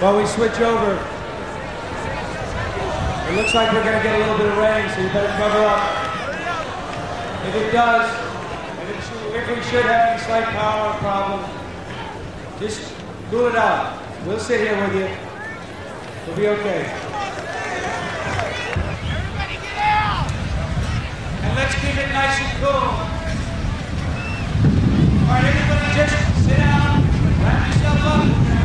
While we switch over, it looks like we're going to get a little bit of rain, so you better cover up. If it does, if we should have any slight power problem, just cool it out. We'll sit here with you. We'll be okay. Everybody get out! And let's keep it nice and cool. All right, everybody just sit down, wrap yourself up.